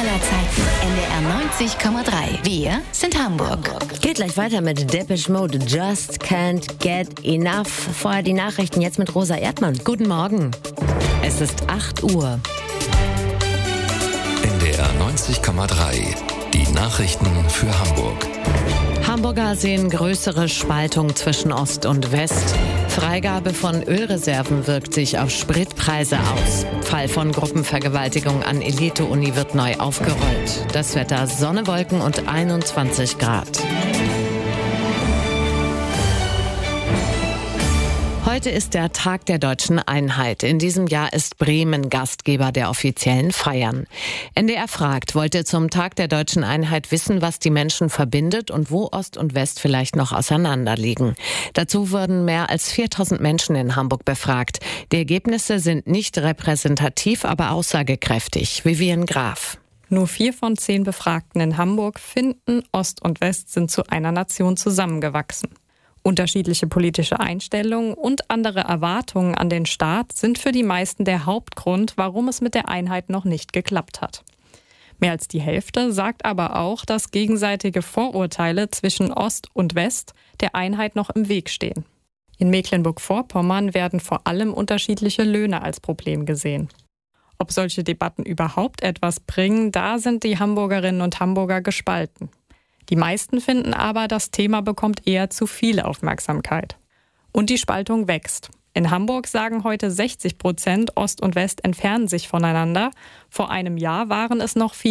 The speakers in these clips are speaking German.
aller Zeiten. NDR 90,3. Wir sind Hamburg. Geht gleich weiter mit Depeche Mode. Just can't get enough. Vorher die Nachrichten jetzt mit Rosa Erdmann. Guten Morgen. Es ist 8 Uhr. NDR 90,3. Die Nachrichten für Hamburg. Hamburger sehen größere Spaltung zwischen Ost und West. Freigabe von Ölreserven wirkt sich auf Spritpreise aus. Fall von Gruppenvergewaltigung an Elite-Uni wird neu aufgerollt. Das Wetter: Sonne, Wolken und 21 Grad. Heute ist der Tag der Deutschen Einheit. In diesem Jahr ist Bremen Gastgeber der offiziellen Feiern. NDR fragt, wollte zum Tag der Deutschen Einheit wissen, was die Menschen verbindet und wo Ost und West vielleicht noch auseinanderliegen. Dazu wurden mehr als 4000 Menschen in Hamburg befragt. Die Ergebnisse sind nicht repräsentativ, aber aussagekräftig. Vivian Graf. Nur 4 von 10 Befragten in Hamburg finden, Ost und West sind zu einer Nation zusammengewachsen. Unterschiedliche politische Einstellungen und andere Erwartungen an den Staat sind für die meisten der Hauptgrund, warum es mit der Einheit noch nicht geklappt hat. Mehr als die Hälfte sagt aber auch, dass gegenseitige Vorurteile zwischen Ost und West der Einheit noch im Weg stehen. In Mecklenburg-Vorpommern werden vor allem unterschiedliche Löhne als Problem gesehen. Ob solche Debatten überhaupt etwas bringen, da sind die Hamburgerinnen und Hamburger gespalten. Die meisten finden aber, das Thema bekommt eher zu viel Aufmerksamkeit. Und die Spaltung wächst. In Hamburg sagen heute 60%, Ost und West entfernen sich voneinander. Vor einem Jahr waren es noch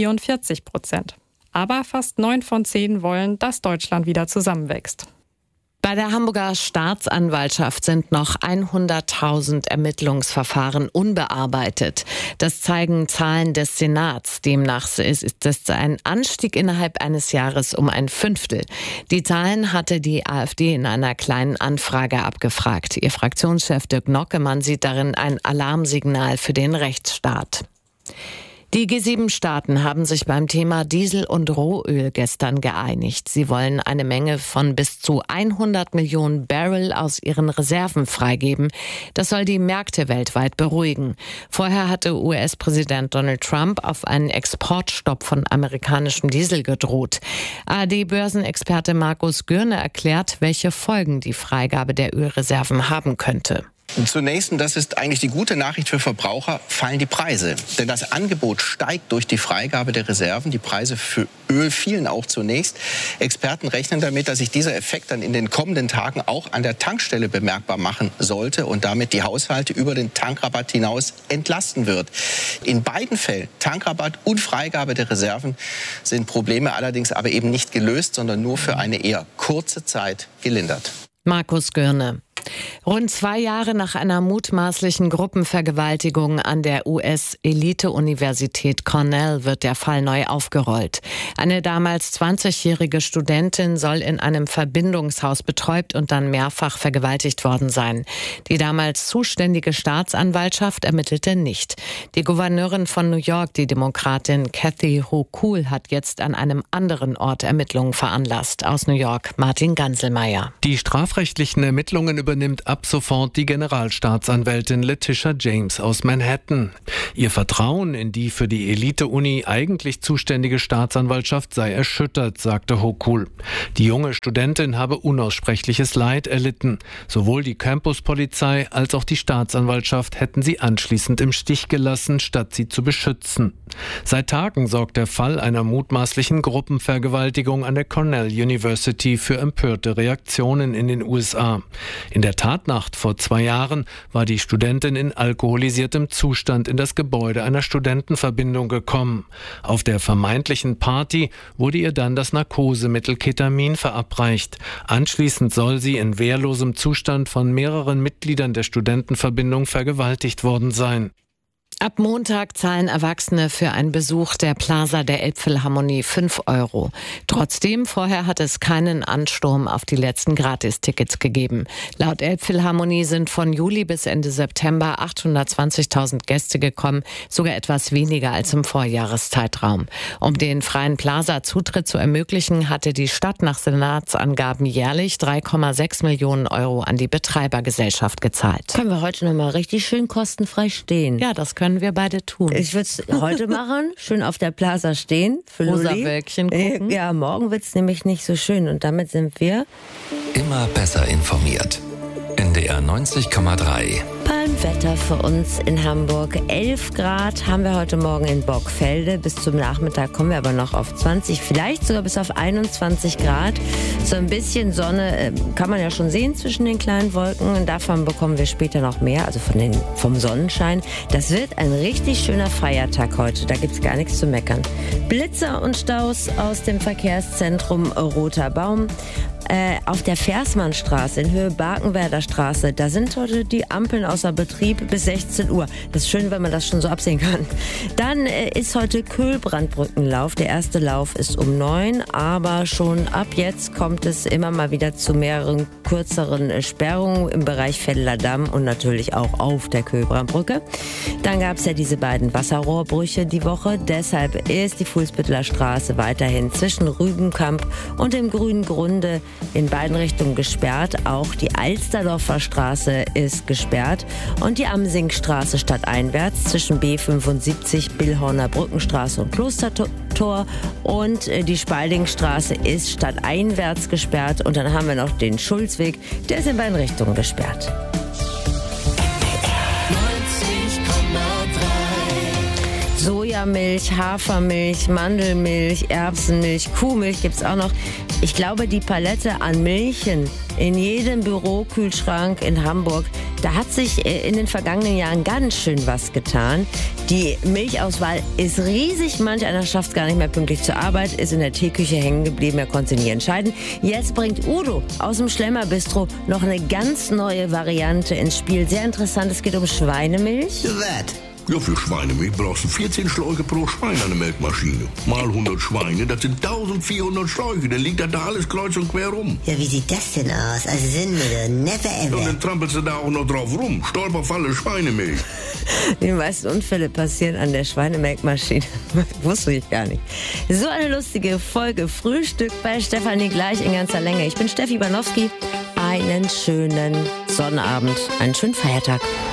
44%. Aber fast 9 von 10 wollen, dass Deutschland wieder zusammenwächst. Bei der Hamburger Staatsanwaltschaft sind noch 100.000 Ermittlungsverfahren unbearbeitet. Das zeigen Zahlen des Senats. Demnach ist es ein Anstieg innerhalb eines Jahres um ein Fünftel. Die Zahlen hatte die AfD in einer kleinen Anfrage abgefragt. Ihr Fraktionschef Dirk Nockemann sieht darin ein Alarmsignal für den Rechtsstaat. Die G7-Staaten haben sich beim Thema Diesel und Rohöl gestern geeinigt. Sie wollen eine Menge von bis zu 100 Millionen Barrel aus ihren Reserven freigeben. Das soll die Märkte weltweit beruhigen. Vorher hatte US-Präsident Donald Trump auf einen Exportstopp von amerikanischem Diesel gedroht. ARD-Börsenexperte Markus Gürne erklärt, welche Folgen die Freigabe der Ölreserven haben könnte. Zunächst, und das ist eigentlich die gute Nachricht für Verbraucher, fallen die Preise. Denn das Angebot steigt durch die Freigabe der Reserven. Die Preise für Öl fielen auch zunächst. Experten rechnen damit, dass sich dieser Effekt dann in den kommenden Tagen auch an der Tankstelle bemerkbar machen sollte und damit die Haushalte über den Tankrabatt hinaus entlasten wird. In beiden Fällen, Tankrabatt und Freigabe der Reserven, sind Probleme allerdings aber eben nicht gelöst, sondern nur für eine eher kurze Zeit gelindert. Markus Gürne. Rund 2 Jahre nach einer mutmaßlichen Gruppenvergewaltigung an der US-Elite-Universität Cornell wird der Fall neu aufgerollt. Eine damals 20-jährige Studentin soll in einem Verbindungshaus betäubt und dann mehrfach vergewaltigt worden sein. Die damals zuständige Staatsanwaltschaft ermittelte nicht. Die Gouverneurin von New York, die Demokratin Kathy Hochul, hat jetzt an einem anderen Ort Ermittlungen veranlasst. Aus New York, Martin Ganselmeier. Die strafrechtlichen Ermittlungen übernimmt ab sofort die Generalstaatsanwältin Letitia James aus Manhattan. Ihr Vertrauen in die für die Elite-Uni eigentlich zuständige Staatsanwaltschaft sei erschüttert, sagte Hochul. Die junge Studentin habe unaussprechliches Leid erlitten. Sowohl die Campuspolizei als auch die Staatsanwaltschaft hätten sie anschließend im Stich gelassen, statt sie zu beschützen. Seit Tagen sorgt der Fall einer mutmaßlichen Gruppenvergewaltigung an der Cornell University für empörte Reaktionen in den USA. In der Tatnacht vor 2 Jahren war die Studentin in alkoholisiertem Zustand in das Gebäude einer Studentenverbindung gekommen. Auf der vermeintlichen Party wurde ihr dann das Narkosemittel Ketamin verabreicht. Anschließend soll sie in wehrlosem Zustand von mehreren Mitgliedern der Studentenverbindung vergewaltigt worden sein. Ab Montag zahlen Erwachsene für einen Besuch der Plaza der Elbphilharmonie 5 €. Trotzdem, vorher hat es keinen Ansturm auf die letzten Gratistickets gegeben. Laut Elbphilharmonie sind von Juli bis Ende September 820.000 Gäste gekommen, sogar etwas weniger als im Vorjahreszeitraum. Um den freien Plaza-Zutritt zu ermöglichen, hatte die Stadt nach Senatsangaben jährlich 3,6 Millionen € an die Betreibergesellschaft gezahlt. Können wir heute noch mal richtig schön kostenfrei stehen? Ja, das können können wir beide tun. Ich würde es heute machen, schön auf der Plaza stehen, für Rosa Lulli. Wölkchen gucken. Ja, morgen wird es nämlich nicht so schön und damit sind wir Immer besser informiert. NDR 90,3. beim Wetter für uns in Hamburg. 11 Grad haben wir heute Morgen in Borgfelde. Bis zum Nachmittag kommen wir aber noch auf 20, vielleicht sogar bis auf 21 Grad. So ein bisschen Sonne kann man ja schon sehen zwischen den kleinen Wolken. Und davon bekommen wir später noch mehr, also vom Sonnenschein. Das wird ein richtig schöner Feiertag heute. Da gibt es gar nichts zu meckern. Blitzer und Staus aus dem Verkehrszentrum Roter Baum. Auf der Versmannstraße in Höhe Barkenwerder Straße, da sind heute die Ampeln außer Betrieb bis 16 Uhr. Das ist schön, wenn man das schon so absehen kann. Dann ist heute Köhlbrandbrückenlauf. Der erste Lauf ist um 9, aber schon ab jetzt kommt es immer mal wieder zu mehreren kürzeren Sperrungen im Bereich Veldeler Damm und natürlich auch auf der Köhlbrandbrücke. Dann gab es ja diese beiden Wasserrohrbrüche die Woche. Deshalb ist die Fuhlsbütteler Straße weiterhin zwischen Rübenkamp und dem Grünen Grunde in beiden Richtungen gesperrt. Auch die Alsterdorfer Straße ist gesperrt und die Amsingstraße stadteinwärts zwischen B75, Billhorner Brückenstraße und Klostertor und die Spaldingstraße ist stadteinwärts gesperrt und dann haben wir noch den Schulzweg, der ist in beiden Richtungen gesperrt. Sojamilch, Hafermilch, Mandelmilch, Erbsenmilch, Kuhmilch gibt's auch noch. Ich glaube, die Palette an Milchen in jedem Bürokühlschrank in Hamburg, da hat sich in den vergangenen Jahren ganz schön was getan. Die Milchauswahl ist riesig. Manch einer schafft es gar nicht mehr pünktlich zur Arbeit, ist in der Teeküche hängen geblieben, er konnte nie entscheiden. Jetzt bringt Udo aus dem Schlemmerbistro noch eine ganz neue Variante ins Spiel. Sehr interessant, es geht um Schweinemilch. Ja, für Schweinemilch brauchst du 14 Schläuche pro Schwein an der Melkmaschine. Mal 100 Schweine, das sind 1400 Schläuche. Dann liegt da alles kreuz und quer rum. Ja, wie sieht das denn aus? Also Sinnmittel, never ever. Und dann trampelst du da auch noch drauf rum. Stolperfalle Schweinemilch. Die meisten Unfälle passieren an der Schweinemelkmaschine. Wusste ich gar nicht. So eine lustige Folge Frühstück bei Stefanie gleich in ganzer Länge. Ich bin Steffi Banowski. Einen schönen Sonnabend, einen schönen Feiertag.